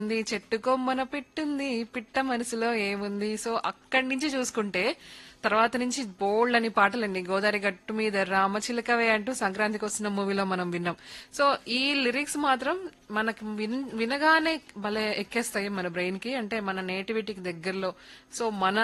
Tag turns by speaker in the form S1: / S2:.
S1: ఉంది చెట్టు కొమ్మన పెట్టింది పిట్ట మనసులో ఏముంది. సో అక్కడి నుంచి చూసుకుంటే తర్వాత నుంచి బోల్డ్ అని పాటలండి. గోదావరి గట్టు మీద రామచిలకవే అంటూ సంక్రాంతికి వస్తున్న మూవీలో మనం విన్నాం. సో ఈ లిరిక్స్ మాత్రం మనకు వినగానే భలే ఎక్కేస్తాయి మన బ్రెయిన్ కి. అంటే మన నేటివిటీకి దగ్గరలో. సో మన